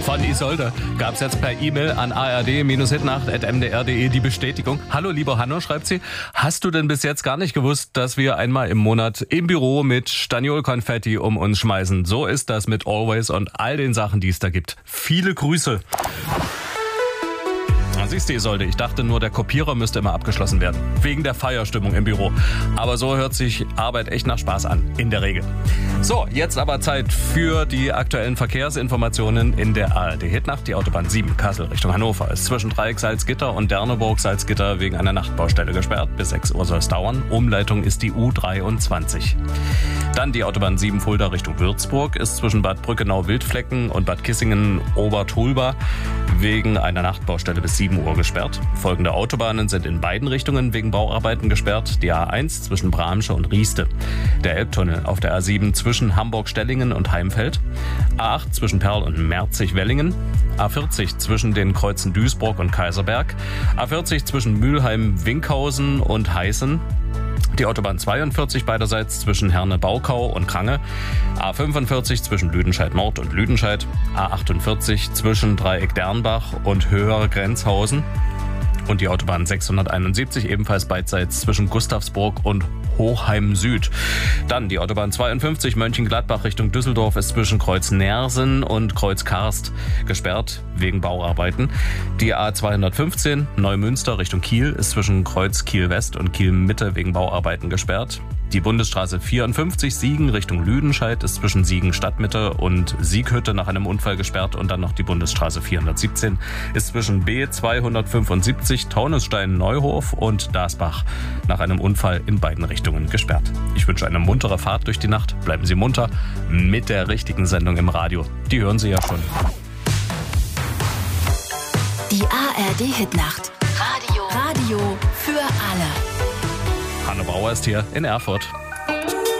von Isolde gab es jetzt per E-Mail an ard-hitnacht@mdr.de die Bestätigung. Hallo lieber Hanno, schreibt sie, hast du denn bis jetzt gar nicht gewusst, dass wir einmal im Monat im Büro mit Staniol-Konfetti um uns schmeißen? So ist das mit Always und all den Sachen, die es da gibt. Viele Grüße. Siehst du, Isolde, ich dachte nur, der Kopierer müsste immer abgeschlossen werden. Wegen der Feierstimmung im Büro. Aber so hört sich Arbeit echt nach Spaß an. In der Regel. So, jetzt aber Zeit für die aktuellen Verkehrsinformationen in der ARD-Hitnacht. Die Autobahn 7 Kassel Richtung Hannover ist zwischen Dreieck Salzgitter und Derneburg Salzgitter wegen einer Nachtbaustelle gesperrt. Bis 6 Uhr soll es dauern. Umleitung ist die U23. Dann die Autobahn 7 Fulda Richtung Würzburg ist zwischen Bad Brückenau-Wildflecken und Bad Kissingen-Obertulba wegen einer Nachtbaustelle bis 7 Uhr gesperrt. Folgende Autobahnen sind in beiden Richtungen wegen Bauarbeiten gesperrt. Die A1 zwischen Bramsche und Rieste. Der Elbtunnel auf der A7 zwischen Hamburg-Stellingen und Heimfeld. A8 zwischen Perl und Merzig-Wellingen. A40 zwischen den Kreuzen Duisburg und Kaiserberg. A40 zwischen Mülheim-Winkhausen und Heißen. Die Autobahn 42 beiderseits zwischen Herne-Baukau und Krange, A45 zwischen Lüdenscheid-Nord und Lüdenscheid, A48 zwischen Dreieck-Dernbach und Höher-Grenzhausen und die Autobahn 671 ebenfalls beidseits zwischen Gustavsburg und Hochheim Süd. Dann die Autobahn 52 Mönchengladbach Richtung Düsseldorf ist zwischen Kreuz Nersen und Kreuz Karst gesperrt wegen Bauarbeiten. Die A215 Neumünster Richtung Kiel ist zwischen Kreuz Kiel West und Kiel Mitte wegen Bauarbeiten gesperrt. Die Bundesstraße 54 Siegen Richtung Lüdenscheid ist zwischen Siegen Stadtmitte und Sieghütte nach einem Unfall gesperrt und dann noch die Bundesstraße 417 ist zwischen B275 Taunusstein-Neuhof und Dasbach nach einem Unfall in beiden Richtungen gesperrt. Ich wünsche eine muntere Fahrt durch die Nacht. Bleiben Sie munter mit der richtigen Sendung im Radio. Die hören Sie ja schon. Die ARD-Hitnacht. Radio für alle. Hanno Bauer ist hier in Erfurt.